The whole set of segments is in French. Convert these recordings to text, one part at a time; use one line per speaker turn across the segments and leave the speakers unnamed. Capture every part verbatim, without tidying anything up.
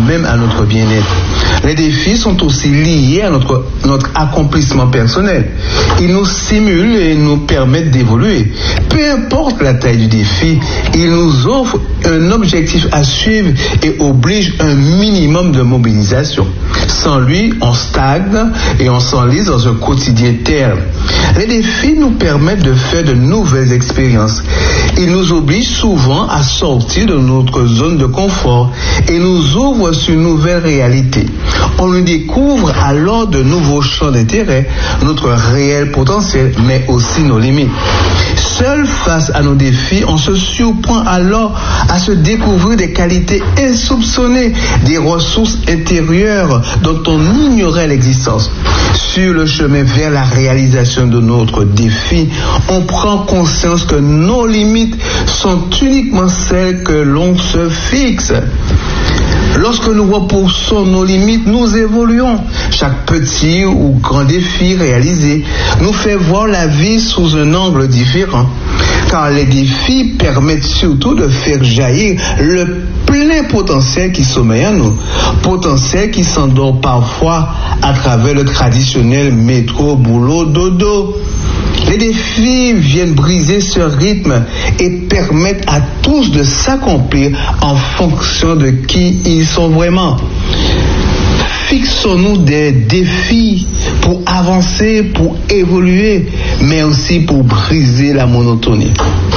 même à notre bien-être. Les défis sont aussi liés à notre, notre accomplissement personnel. Ils nous stimulent et nous permettent d'évoluer. Peu importe la taille du défi, ils nous offrent un objectif à suivre et obligent un minimum de mobilisation. Sans lui, on stagne et on s'enlise dans un quotidien terne. Les défis nous permettent de faire de nouvelles expériences. Ils nous obligent souvent à sortir de notre zone de confort et nous ouvrent sur une nouvelle réalité. On nous découvre alors de nouveaux champs d'intérêt, notre réel potentiel, mais aussi nos limites. Seul face à nos défis, on se surprend alors à se découvrir des qualités insoupçonnées, des ressources intérieures dont on ignorait l'existence. Sur le chemin vers la réalisation de notre défi, on prend conscience que nos limites sont uniquement celles que l'on se fixe. Lorsque nous repoussons nos limites, nous évoluons. Chaque petit ou grand défi réalisé nous fait voir la vie sous un angle différent. Car les défis permettent surtout de faire jaillir le plein potentiel qui sommeille en nous. Potentiel qui s'endort parfois à travers le traditionnel métro, boulot, dodo. Les défis viennent briser ce rythme et permettent à tous de s'accomplir en fonction de qui ils sont vraiment. Fixons-nous des défis pour avancer, pour évoluer, mais aussi pour briser la monotonie.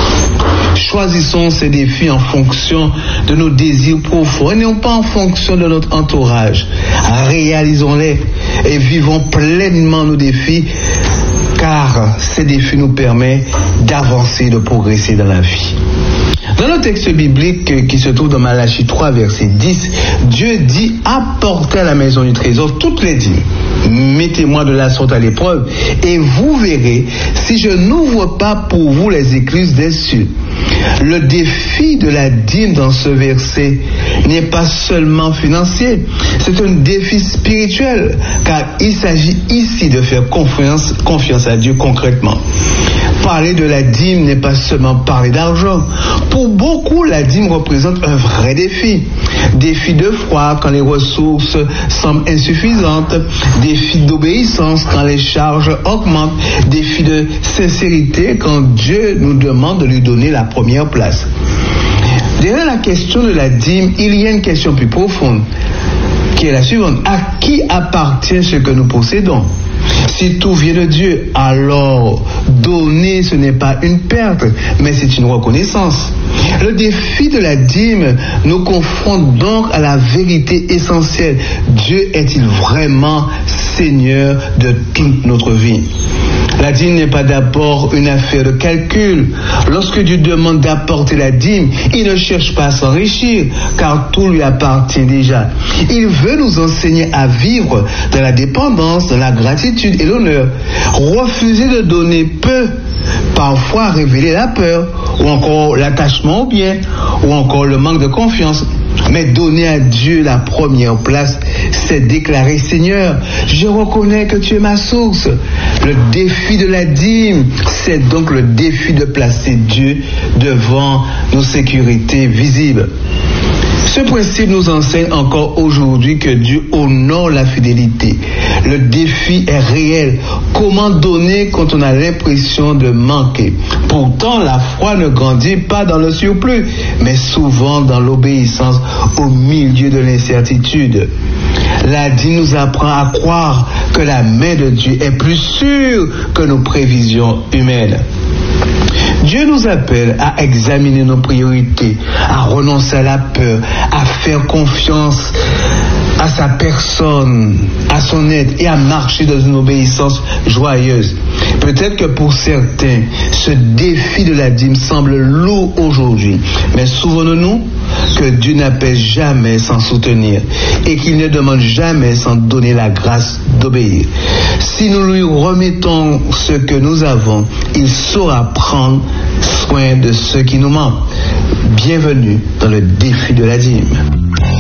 Choisissons ces défis en fonction de nos désirs profonds et non pas en fonction de notre entourage. Réalisons-les et vivons pleinement nos défis, car ces défis nous permettent d'avancer, de progresser dans la vie. Dans le texte biblique qui se trouve dans Malachie trois, verset dix, Dieu dit « Apportez à la maison du trésor toutes les dîmes. Mettez-moi de la sorte à l'épreuve, et vous verrez si je n'ouvre pas pour vous les écluses des cieux. » Le défi de la dîme dans ce verset n'est pas seulement financier, c'est un défi spirituel, car il s'agit ici de faire confiance, confiance à Dieu concrètement. Parler de la dîme n'est pas seulement parler d'argent. Pour beaucoup, la dîme représente un vrai défi. Défi de foi quand les ressources semblent insuffisantes, défi d'obéissance quand les charges augmentent, défi de sincérité quand Dieu nous demande de lui donner la première place. Derrière la question de la dîme, il y a une question plus profonde, qui est la suivante. À qui appartient ce que nous possédons ? Si tout vient de Dieu, alors donner, ce n'est pas une perte, mais c'est une reconnaissance. Le défi de la dîme nous confronte donc à la vérité essentielle. Dieu est-il vraiment Seigneur de toute notre vie? La dîme n'est pas d'abord une affaire de calcul. Lorsque Dieu demande d'apporter la dîme, il ne cherche pas à s'enrichir, car tout lui appartient déjà. Il veut nous enseigner à vivre dans la dépendance, dans la gratitude et l'honneur. Refuser de donner peu, parfois révéler la peur, ou encore l'attachement au bien, ou encore le manque de confiance. Mais donner à Dieu la première place, c'est déclarer: Seigneur, je reconnais que tu es ma source. Le défi de la dîme, c'est donc le défi de placer Dieu devant nos sécurités visibles. Ce principe nous enseigne encore aujourd'hui que Dieu honore la fidélité. Le défi est réel. Comment donner quand on a l'impression de manquer? Pourtant, la foi ne grandit pas dans le surplus, mais souvent dans l'obéissance au milieu de l'incertitude. La dîme nous apprend à croire que la main de Dieu est plus sûre que nos prévisions humaines. Dieu nous appelle à examiner nos priorités, à renoncer à la peur, à faire confiance à sa personne, à son aide et à marcher dans une obéissance joyeuse. Peut-être que pour certains, ce défi de la dîme semble lourd aujourd'hui, mais souvenons-nous que Dieu n'appelle jamais sans soutenir et qu'il ne demande jamais sans donner la grâce d'obéir. Si nous lui remettons ce que nous avons, il saura prendre soin de ce qui nous manque. Bienvenue dans le défi de la dîme.